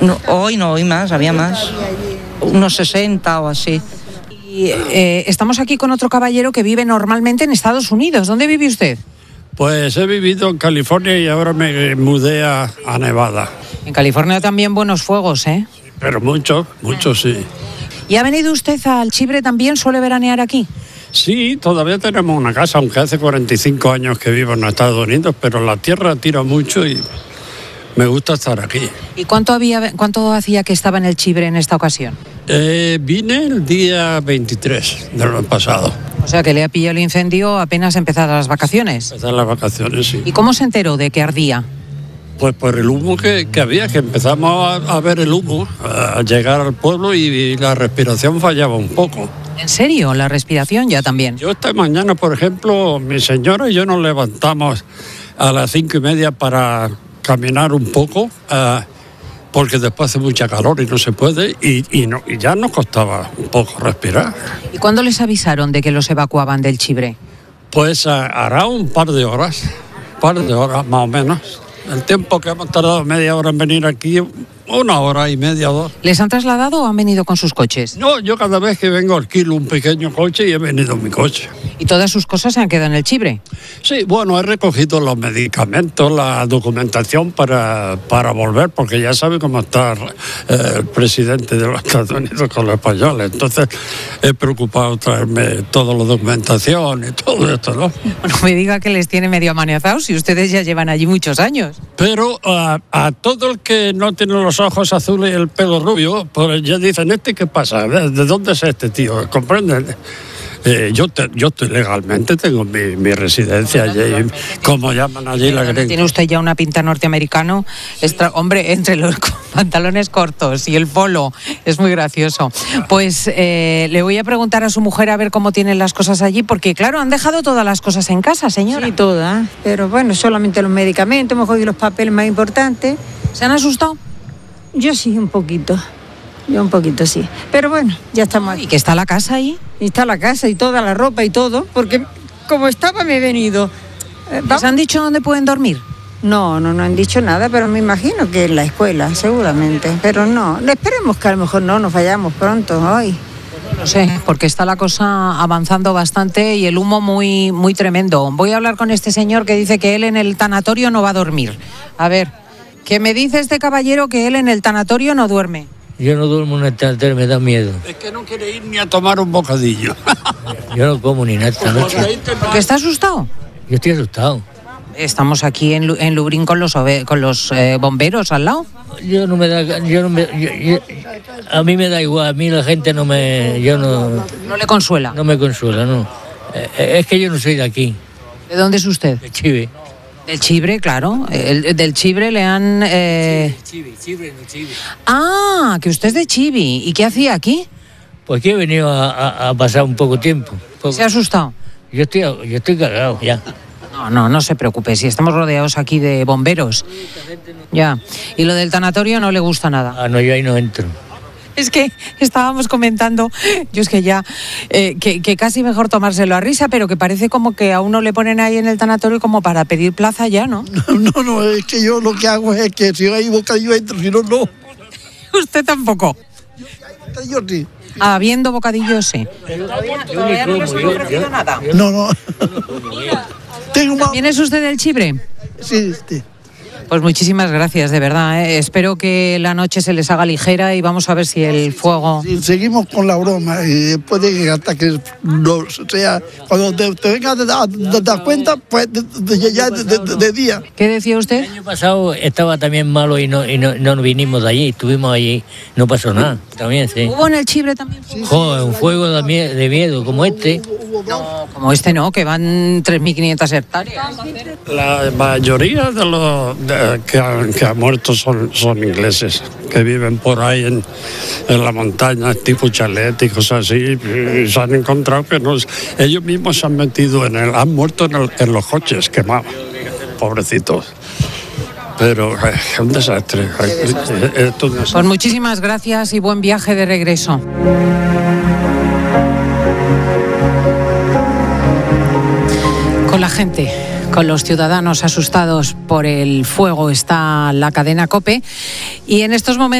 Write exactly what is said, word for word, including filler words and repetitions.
No, hoy no, hoy más, había más. Unos sesenta o así. Y, eh, estamos aquí con otro caballero que vive normalmente en Estados Unidos. ¿Dónde vive usted? Pues he vivido en California y ahora me mudé a, a Nevada. En California también buenos fuegos, ¿eh? Pero muchos, muchos sí. ¿Y ha venido usted al Chibre también? ¿Suele veranear aquí? Sí, todavía tenemos una casa, aunque hace cuarenta y cinco años que vivo en Estados Unidos, pero la tierra tira mucho y me gusta estar aquí. ¿Y cuánto, había, cuánto hacía que estaba en el Chibre en esta ocasión? Eh, vine el día veintitrés del mes pasado. O sea, que le ha pillado el incendio apenas empezadas las vacaciones. Empezadas las vacaciones, sí. ¿Y cómo se enteró de que ardía? Pues por el humo que, que había, que empezamos a, a ver el humo, a llegar al pueblo y, y la respiración fallaba un poco. ¿En serio? ¿La respiración ya también? Yo esta mañana, por ejemplo, mi señora y yo nos levantamos a las cinco y media para caminar un poco, uh, porque después hace mucha calor y no se puede, y, y, no, y ya nos costaba un poco respirar. ¿Y cuándo les avisaron de que los evacuaban del Chibre? Pues uh, hará un par de horas, un par de horas más o menos. El tiempo que hemos tardado media hora en venir aquí, una hora y media, dos. ¿Les han trasladado o han venido con sus coches? No, yo cada vez que vengo alquilo un pequeño coche y he venido en mi coche. ¿Y todas sus cosas se han quedado en el Chibre? Sí, bueno, he recogido los medicamentos, la documentación para, para volver, porque ya sabe cómo está eh, el presidente de los Estados Unidos con los españoles. Entonces he preocupado traerme toda la documentación y todo esto, ¿no? No me diga que les tiene medio amenazados si ustedes ya llevan allí muchos años. Pero uh, a todo el que no tiene los ojos azules y el pelo rubio, pues ya dicen, ¿este qué pasa? ¿De dónde es este tío? ¿Comprenden? Eh, yo, te, yo estoy legalmente, tengo mi, mi residencia allí, como llaman allí la gringa. Tiene usted ya una pinta norteamericano. Extra, hombre, entre los pantalones cortos y el polo, es muy gracioso. Pues eh, le voy a preguntar a su mujer a ver cómo tienen las cosas allí, porque claro, han dejado todas las cosas en casa, señora. Sí, todas, pero bueno, solamente los medicamentos, hemos cogido los papeles más importantes. ¿Se han asustado? Yo sí, un poquito. Yo un poquito, sí. Pero bueno, ya estamos aquí. ¿Y que está la casa ahí? Y está la casa y toda la ropa y todo, porque como estaba me he venido. Eh, ¿Les han dicho dónde pueden dormir? No, no, no han dicho nada, pero me imagino que en la escuela, seguramente. Pero no, esperemos que a lo mejor no nos vayamos pronto hoy. No lo sé, porque está la cosa avanzando bastante y el humo muy, muy tremendo. Voy a hablar con este señor que dice que él en el tanatorio no va a dormir. A ver, ¿qué me dice este caballero que él en el tanatorio no duerme? Yo no duermo en el tanatorio, me da miedo. Es que no quiere ir ni a tomar un bocadillo. Yo no como ni nada esta noche. ¿Por qué está asustado? Yo estoy asustado. Estamos aquí en, en Lubrín con los, con los eh, bomberos al lado. Yo no me da... Yo no me, yo, yo, a mí me da igual, a mí la gente no me... Yo no... ¿No le consuela? No me consuela, no. Eh, es que yo no soy de aquí. ¿De dónde es usted? De Chive. Del Chibre, claro. El, del Chibre le han... Eh... Chive, Chive, no Chive. Ah, que usted es de Chivi. ¿Y qué hacía aquí? Pues aquí he venido a, a, a pasar un poco tiempo. Poco. ¿Se ha asustado? Yo estoy, yo estoy cargado ya. No, no, no se preocupe. Si estamos rodeados aquí de bomberos. Ya. Y lo del tanatorio no le gusta nada. Ah, no, yo ahí no entro. Es que estábamos comentando, yo es que ya, eh, que, que casi mejor tomárselo a risa, pero que parece como que a uno le ponen ahí en el tanatorio como para pedir plaza ya, ¿no? No, no, no, es que yo lo que hago es que si hay bocadillo entro, si no, no. Usted tampoco. Yo sí. Ah, viendo bocadillos, sí. ¿Todavía no les han ofrecido nada? No, no. Tengo más... ¿También es usted del Chibre? Sí, sí. Pues muchísimas gracias, de verdad. ¿eh? Espero que la noche se les haga ligera y vamos a ver si el fuego... Sí, seguimos con la broma y después de que hasta que no sea... Cuando te, te vengas a dar cuenta, pues de, de, ya de, de, de día. ¿Qué decía usted? El año pasado estaba también malo y no, y no, no vinimos de allí, estuvimos allí, no pasó nada, también, sí. ¿Hubo en el Chibre también? Sí, Joder, un fuego de miedo, de miedo como este. No, como este no, que van tres mil quinientas hectáreas. La mayoría de los de, que, han, que han muerto son, son ingleses, que viven por ahí en, en la montaña, tipo chalet y cosas así, y se han encontrado que no, ellos mismos se han metido en el, han muerto en, el, en los coches quemados, pobrecitos. Pero es un desastre. Esto no es... Pues muchísimas gracias y buen viaje de regreso. Con la gente, con los ciudadanos asustados por el fuego está la cadena COPE y en estos momentos